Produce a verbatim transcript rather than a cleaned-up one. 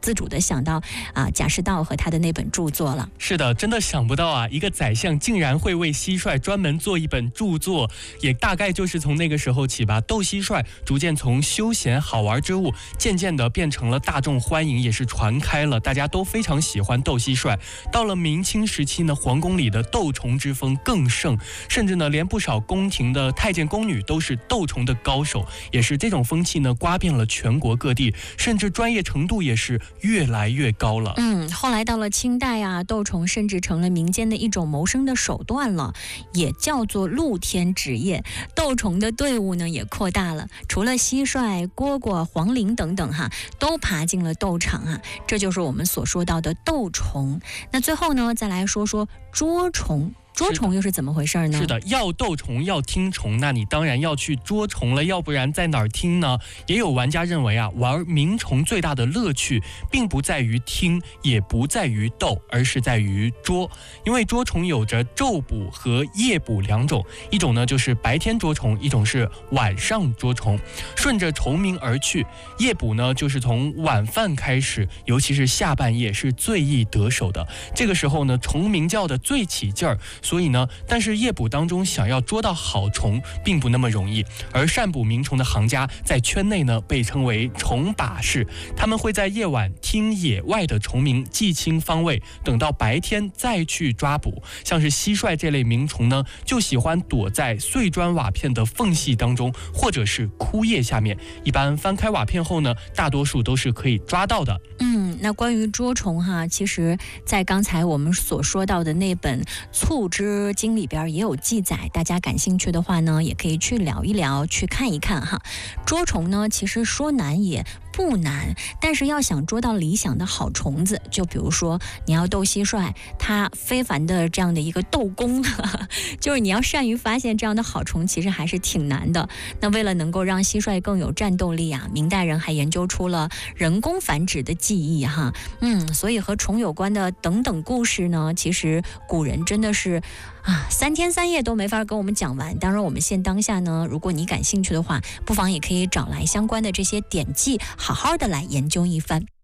自主的想到啊贾似道和他的那本著作了。 是的，真的想不到啊，一个宰相竟然会为蟋蟀专门做一本著作，也大概就是从那个时候起吧，斗蟋蟀逐渐从休闲好玩之物，渐渐的变成了大众欢迎，也是传开了，大家都非常喜欢斗蟋蟀。到了明清时期呢，皇宫里的斗虫之风更盛，甚至呢，连不少宫廷的太监宫女都是斗虫的高手，也是这种风气呢，刮遍了全国各地，甚至专业程度也是越来越高了。 嗯，后来到了清代啊，斗虫甚至成了民间的一种谋生的手段了，也叫做露天职业。斗虫的队伍呢也扩大了，除了蟋蟀、蝈蝈、黄蛉等等哈，都爬进了斗场啊，这就是我们所说到的斗虫。那最后呢，再来说说捉虫。捉虫又是怎么回事呢？ 是的，要斗虫要听虫，那你当然要去捉虫了，要不然在哪儿听呢？也有玩家认为啊，玩鸣虫最大的乐趣并不在于听，也不在于斗，而是在于捉。因为捉虫有着昼捕和夜捕两种，一种呢就是白天捉虫，一种是晚上捉虫。顺着虫鸣而去，夜捕呢就是从晚饭开始，尤其是下半夜是最易得手的。这个时候呢，虫鸣叫的最起劲儿。所以呢，但是夜捕当中想要捉到好虫并不那么容易，而善捕鸣虫的行家在圈内呢被称为虫把式，他们会在夜晚听野外的虫鸣，记清方位，等到白天再去抓捕。像是蟋蟀这类鸣虫呢，就喜欢躲在碎砖瓦片的缝隙当中，或者是枯叶下面，一般翻开瓦片后呢，大多数都是可以抓到的。 嗯，那关于捉虫哈，其实在刚才我们所说到的那本促织经里边也有记载，大家感兴趣的话呢，也可以去聊一聊，去看一看哈。捉虫呢，其实说难也不难，但是要想捉到理想的好虫子，就比如说你要斗蟋蟀，它非凡的这样的一个斗功，就是你要善于发现这样的好虫，其实还是挺难的。那为了能够让蟋蟀更有战斗力啊，明代人还研究出了人工繁殖的技艺哈。嗯，所以和虫有关的等等故事呢，其实古人真的是啊，三天三夜都没法跟我们讲完。当然我们现当下呢，如果你感兴趣的话，不妨也可以找来相关的这些典籍，好好的来研究一番。